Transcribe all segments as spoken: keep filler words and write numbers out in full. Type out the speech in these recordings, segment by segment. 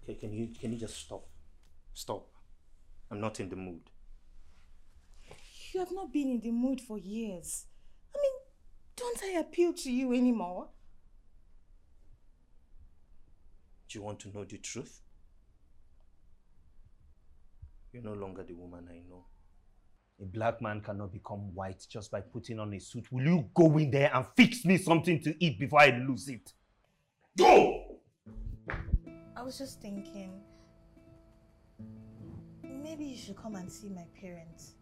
Okay, can you can you just stop? Stop. I'm not in the mood. You have not been in the mood for years. I mean, don't I appeal to you anymore? Do you want to know the truth? You're no longer the woman I know. A black man cannot become white just by putting on a suit. Will you go in there and fix me something to eat before I lose it? Go! I was just thinking, maybe you should come and see my parents.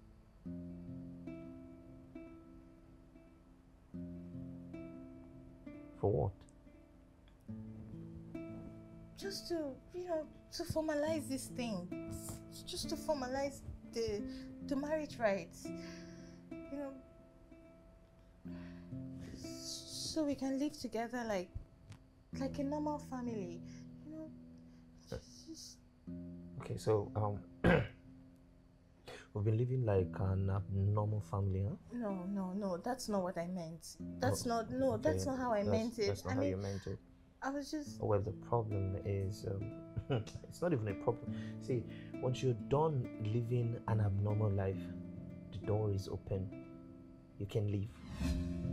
For what? Just to, you know, to formalize this thing. Just to formalize the, the marriage rights. You know, so we can live together like, like a normal family. You know, just... Okay, so, um... we've been living like an abnormal family, huh? No, no, no, that's not what I meant. That's oh, not, no, okay. That's not how I that's, meant it. That's not I how mean, you meant it. I was just... Oh, well, the problem is, um, it's not even a problem. See, once you're done living an abnormal life, the door is open. You can leave.